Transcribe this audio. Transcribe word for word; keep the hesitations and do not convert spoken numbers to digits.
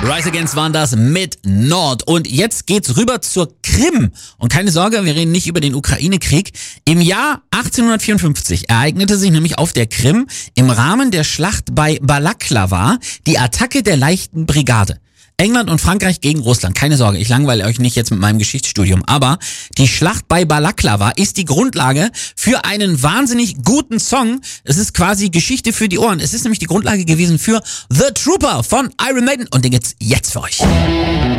Rise Against waren das mit Nord. Und jetzt geht's rüber zur Krim. Und keine Sorge, wir reden nicht über den Ukraine-Krieg. Im Jahr achtzehnhundertvierundfünfzig ereignete sich nämlich auf der Krim im Rahmen der Schlacht bei Balaklava die Attacke der leichten Brigade. England und Frankreich gegen Russland. Keine Sorge, ich langweile euch nicht jetzt mit meinem Geschichtsstudium. Aber die Schlacht bei Balaklava ist die Grundlage für einen wahnsinnig guten Song. Es ist quasi Geschichte für die Ohren. Es ist nämlich die Grundlage gewesen für The Trooper von Iron Maiden. Und den gibt's jetzt für euch.